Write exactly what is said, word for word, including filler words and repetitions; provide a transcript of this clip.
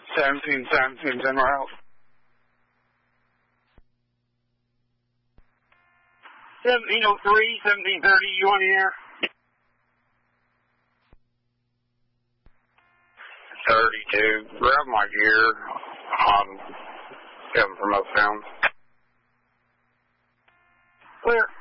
seventeen seventeen, general health. seventeen oh three, seventeen thirty, you on the air? thirty-two. Grab my gear on Kevin from Uptown. Clear.